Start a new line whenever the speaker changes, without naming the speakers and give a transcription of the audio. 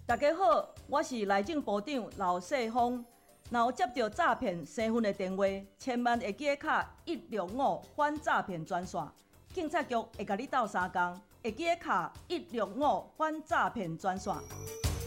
大家好，我是内政部长刘世峰。若有接到诈骗身份的电话，千万会记得卡165反诈骗专线，警察局会甲你斗相共，会记得卡165反诈骗专线。